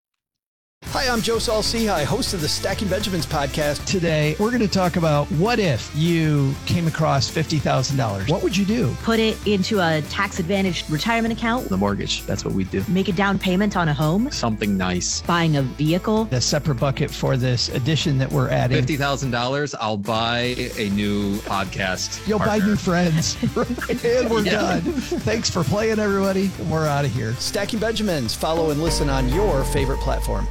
Hi, I'm Joe Saul-Sehy, host of the Stacking Benjamins podcast. Today, we're going to talk about what if you came across fifty thousand dollars. What would you do? Put it into a tax-advantaged retirement account. The mortgage, that's what we do. Make a down payment on a home. Something nice. Buying a vehicle. A separate bucket for this addition that we're adding. fifty thousand dollars, I'll buy a new podcast You'll partner. buy new friends. And we're yeah. done. Thanks for playing, everybody. We're out of here. Stacking Benjamins. Follow and listen on your favorite platform.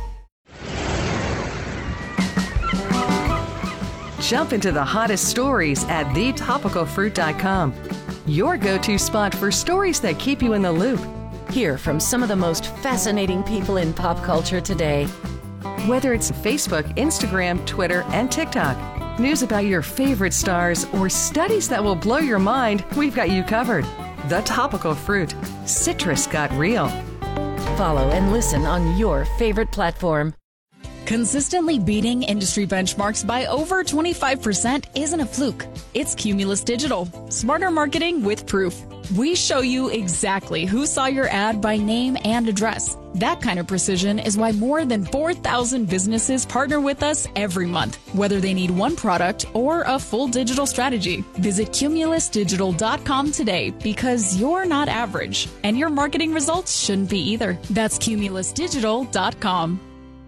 Jump into the hottest stories at the topical fruit dot com. Your go-to spot for stories that keep you in the loop. Hear from some of the most fascinating people in pop culture today. Whether it's Facebook, Instagram, Twitter, and TikTok. News about your favorite stars or studies that will blow your mind, we've got you covered. The Topical Fruit. Citrus got real. Follow and listen on your favorite platform. Consistently beating industry benchmarks by over twenty-five percent isn't a fluke. It's Cumulus Digital. Smarter marketing with proof. We show you exactly who saw your ad by name and address. That kind of precision is why more than four thousand businesses partner with us every month, whether they need one product or a full digital strategy. Visit cumulus digital dot com today because you're not average, and your marketing results shouldn't be either. That's cumulus digital dot com.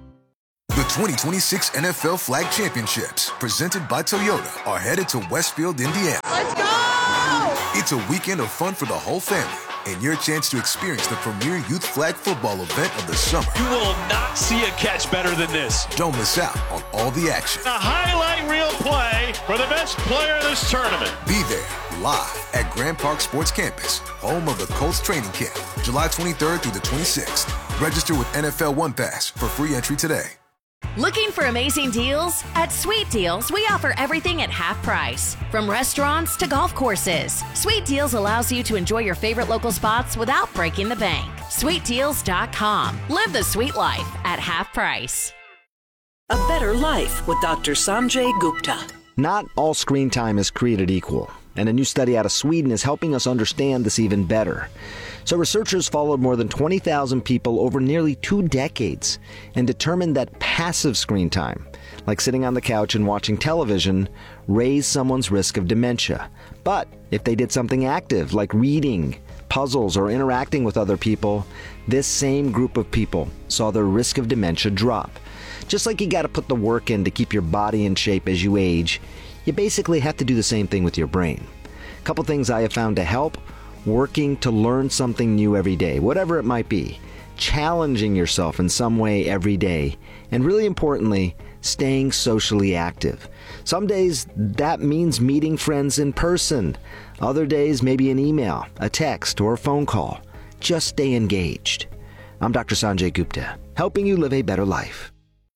The twenty twenty-six N F L Flag Championships, presented by Toyota, are headed to Westfield, Indiana. Let's go! It's a weekend of fun for the whole family and your chance to experience the premier youth flag football event of the summer. You will not see a catch better than this. Don't miss out on all the action. A highlight reel play for the best player in this tournament. Be there live at Grand Park Sports Campus, home of the Colts training camp, July twenty-third through the twenty-sixth. Register with N F L One Pass for free entry today. Looking for amazing deals? At Sweet Deals, we offer everything at half price. From restaurants to golf courses, Sweet Deals allows you to enjoy your favorite local spots without breaking the bank. sweet deals dot com. Live the sweet life at half price. A better life with Doctor Sanjay Gupta. Not all screen time is created equal, and a new study out of Sweden is helping us understand this even better. So researchers followed more than twenty thousand people over nearly two decades and determined that passive screen time, like sitting on the couch and watching television, raised someone's risk of dementia. But if they did something active, like reading, puzzles, or interacting with other people, this same group of people saw their risk of dementia drop. Just like you got to put the work in to keep your body in shape as you age, you basically have to do the same thing with your brain. A couple things I have found to help: working to learn something new every day, whatever it might be, challenging yourself in some way every day, and really importantly, staying socially active. Some days that means meeting friends in person. Other days, maybe an email, a text, or a phone call. Just stay engaged. I'm Doctor Sanjay Gupta, helping you live a better life.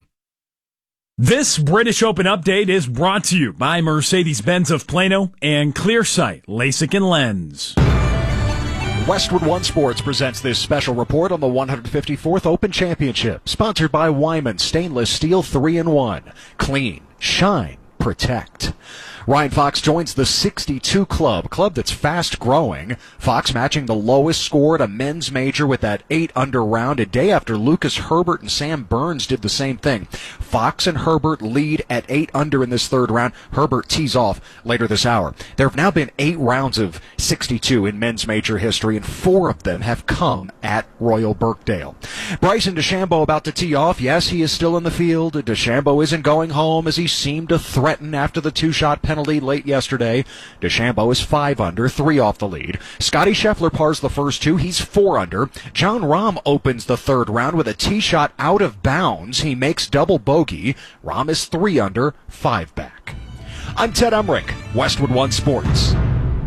This British Open update is brought to you by Mercedes-Benz of Plano and Clearsight LASIK and Lens. Westwood One Sports presents this special report on the one hundred fifty-fourth Open Championship, sponsored by Wyman Stainless Steel three in one. Clean, shine, protect. Ryan Fox joins the sixty-two club, club that's fast growing. Fox matching the lowest score at a men's major with that eight under round a day after Lucas Herbert and Sam Burns did the same thing. Fox and Herbert lead at eight under in this third round. Herbert tees off later this hour. There have now been eight rounds of sixty-two in men's major history, and four of them have come at Royal Birkdale. Bryson DeChambeau about to tee off. Yes, he is still in the field. DeChambeau isn't going home as he seemed to threaten after the two-shot penalty late yesterday. DeChambeau is five under, three off the lead. Scotty Scheffler pars the first two. He's four under. John Rahm opens the third round with a tee shot out of bounds. He makes double bogey. Rahm is three under, five back. I'm Ted Umrick, Westwood One Sports.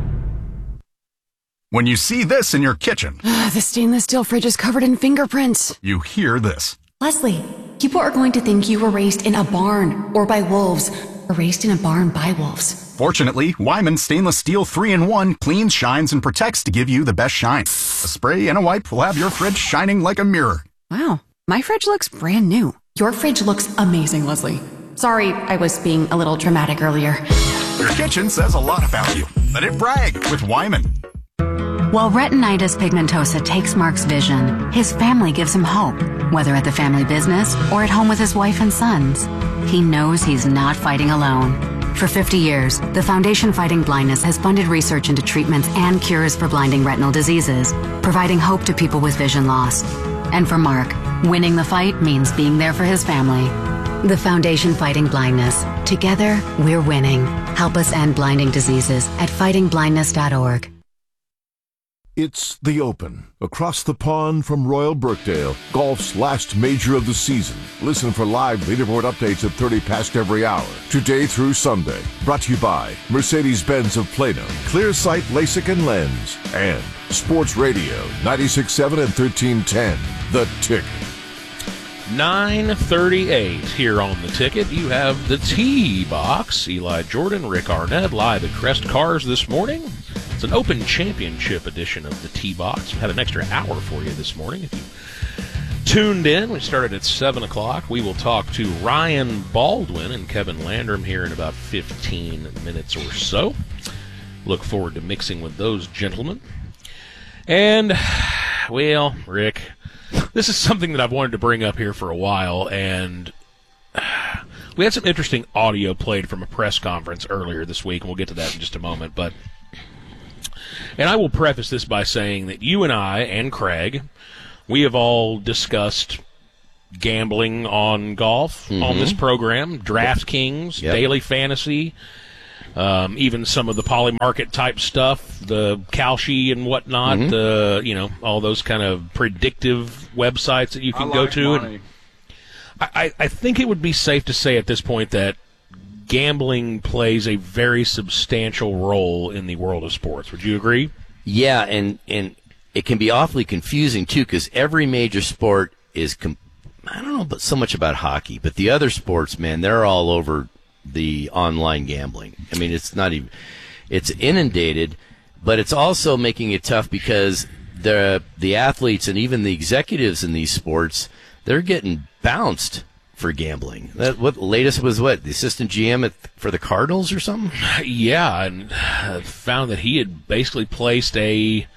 When you see this in your kitchen, the stainless steel fridge is covered in fingerprints. You hear this. Leslie, people are going to think you were raised in a barn or by wolves, or raised in a barn by wolves. Fortunately, Wyman Stainless Steel three in one cleans, shines, and protects to give you the best shine. A spray and a wipe will have your fridge shining like a mirror. Wow, my fridge looks brand new. Your fridge looks amazing, Leslie. Sorry, I was being a little dramatic earlier. Your kitchen says a lot about you. Let it brag with Wyman. While retinitis pigmentosa takes Mark's vision, his family gives him hope, whether at the family business or at home with his wife and sons. He knows he's not fighting alone. For fifty years, the Foundation Fighting Blindness has funded research into treatments and cures for blinding retinal diseases, providing hope to people with vision loss. And for Mark, winning the fight means being there for his family. The Foundation Fighting Blindness. Together, we're winning. Help us end blinding diseases at fighting blindness dot org. It's the Open, across the pond from Royal Birkdale, golf's last major of the season. Listen for live leaderboard updates at thirty past every hour, today through Sunday. Brought to you by Mercedes-Benz of Plano, Clearsight LASIK and Lens, and Sports Radio ninety-six point seven and thirteen ten, The Ticket. nine thirty-eight here on The Ticket. You have the Tee Box. Eli Jordan, Rick Arnett, live at Crest Cars this morning. It's an Open Championship edition of the Tee Box. We have an extra hour for you this morning if you tuned in. We started at seven o'clock. We will talk to Ryan Baldwin and Kevin Landrum here in about fifteen minutes or so. Look forward to mixing with those gentlemen. And, well, Rick, this is something that I've wanted to bring up here for a while, and we had some interesting audio played from a press conference earlier this week, and we'll get to that in just a moment. But, and I will preface this by saying that you and I and Craig, we have all discussed gambling on golf mm-hmm. on this program, DraftKings, yep. Daily Fantasy, um, even some of the Polymarket type stuff, the Kalshi and whatnot, mm-hmm. the you know all those kind of predictive websites that you can I go like to. money. And I, I think it would be safe to say at this point that gambling plays a very substantial role in the world of sports. Would you agree? Yeah, and and it can be awfully confusing too, because every major sport is com- I don't know but so much about hockey, but the other sports, man, they're all over the online gambling. I mean, it's not even it's inundated, but it's also making it tough because the the athletes and even the executives in these sports, they're getting bounced for gambling. That what latest was what the assistant G M at, for the Cardinals or something? Yeah, and found that he had basically placed a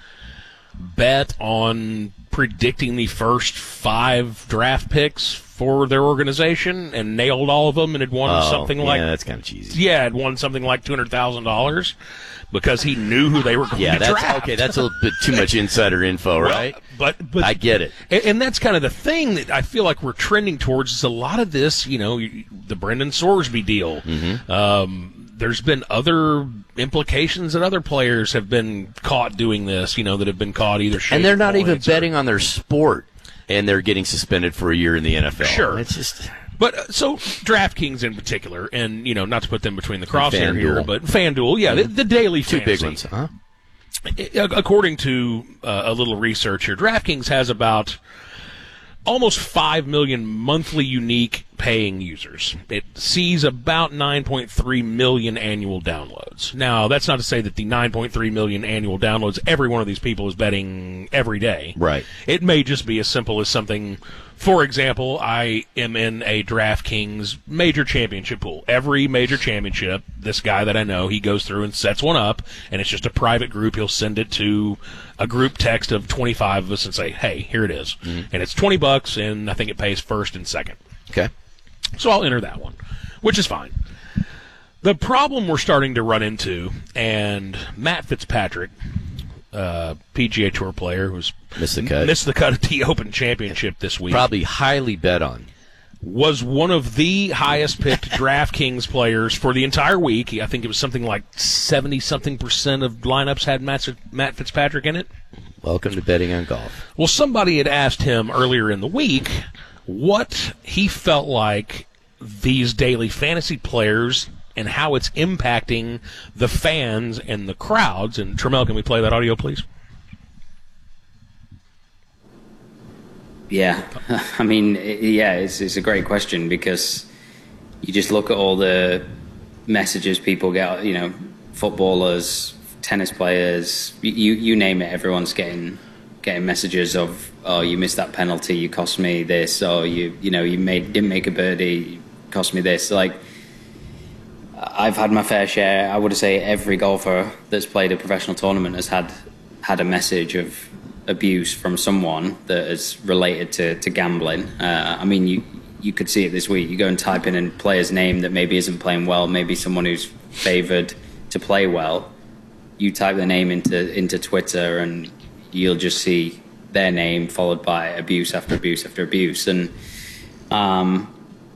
bet on predicting the first five draft picks for their organization and nailed all of them and had won oh, something yeah, like that's kind of cheesy. Yeah, had won something like two hundred thousand dollars because he knew who they were going yeah, to that's, draft. Okay, that's a little bit too much insider info, well, right? But but I get it, and, and that's kind of the thing that I feel like we're trending towards. Is a lot of this, you know, the Brendan Sorsby deal. Mm-hmm. Um, there's been other implications that other players have been caught doing this, you know, that have been caught either. And they're not even betting or, on their sport, and they're getting suspended for a year in the N F L. Sure, it's just. But uh, so DraftKings in particular, and you know, not to put them between the crosshair FanDuel. here, but FanDuel, yeah, mm-hmm. the, the daily two fantasy. big ones, huh? According to uh, a little research here, DraftKings has about almost five million monthly unique paying users. It sees about nine point three million annual downloads. Now, that's not to say that the nine point three million annual downloads, every one of these people is betting every day. Right. It may just be as simple as something. For example, I am in a DraftKings major championship pool. Every major championship, this guy that I know, he goes through and sets one up, and it's just a private group. He'll send it to a group text of twenty-five of us and say, hey, here it is. Mm-hmm. And it's twenty bucks, and I think it pays first and second. Okay. So I'll enter that one, which is fine. The problem we're starting to run into, and Matt Fitzpatrick, uh, P G A Tour player who's missed the cut, missed the cut at the Open Championship this week, probably highly bet on, was one of the highest picked DraftKings players for the entire week. I think it was something like seventy something percent of lineups had Matt, Matt Fitzpatrick in it. Welcome to betting on golf. Well, somebody had asked him earlier in the week what he felt like these daily fantasy players and how it's impacting the fans and the crowds. And Trammell, can we play that audio, please? Yeah, I mean, yeah, it's, it's a great question because you just look at all the messages people get, you know, footballers, tennis players, you you name it, everyone's getting getting messages of, oh, you missed that penalty, you cost me this, or you you know, you made didn't make a birdie, cost me this. Like, I've had my fair share. I would say every golfer that's played a professional tournament has had had a message of abuse from someone that is related to, to gambling. Uh, I mean, you you could see it this week. You go and type in a player's name that maybe isn't playing well, maybe someone who's favoured to play well. You type their name into into Twitter and you'll just see their name followed by abuse after abuse after abuse. And um,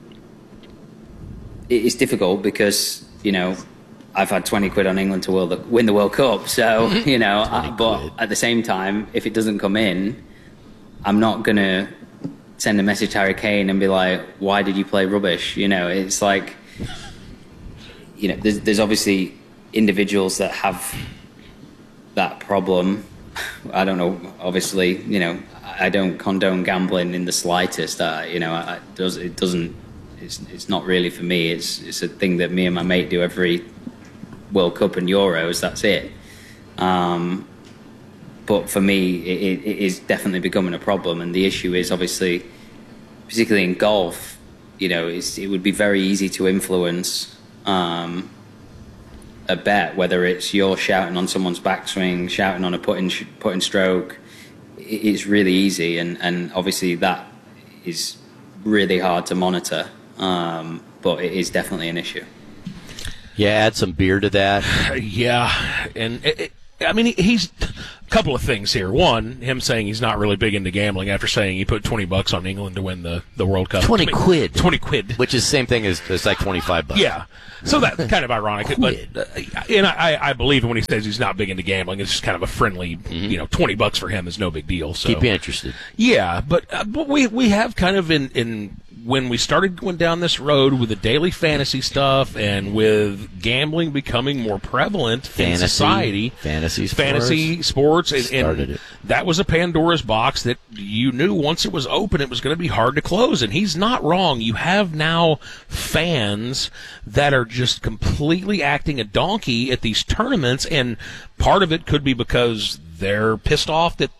it's difficult because, you know, I've had twenty quid on England to world, win the World Cup. So, you know, I, but at the same time, if it doesn't come in, I'm not going to send a message to Harry Kane and be like, why did you play rubbish? You know, it's like, you know, there's, there's obviously individuals that have that problem. I don't know, obviously, you know, I don't condone gambling in the slightest. Uh, you know, I, it, does, it doesn't, it's, it's not really for me. It's, it's a thing that me and my mate do every World Cup and Euros, that's it. Um, but for me, it, it is definitely becoming a problem. And the issue is obviously, particularly in golf, you know, it's, it would be very easy to influence um, a bet, whether it's you're shouting on someone's backswing, shouting on a putting putting stroke. It's really easy, and, and obviously that is really hard to monitor, um, but it is definitely an issue. Yeah, add some beer to that. Yeah, and it, it, I mean, he's a couple of things here. One, him saying he's not really big into gambling after saying he put twenty bucks on England to win the, the World Cup. Twenty quid. Twenty quid, which is the same thing as it's like twenty five bucks. Yeah, so that's kind of ironic. But uh, and I, I believe when he says he's not big into gambling, it's just kind of a friendly, mm-hmm. you know, twenty bucks for him is no big deal. So keep you interested. Yeah, but uh, but we we have kind of in in. When we started going down this road with the daily fantasy stuff and with gambling becoming more prevalent fantasy, in society, fantasy sports, fantasy sports, and, started and it. That was a Pandora's box that you knew once it was open, it was going to be hard to close. And he's not wrong. You have now fans that are just completely acting a donkey at these tournaments, and part of it could be because they're pissed off that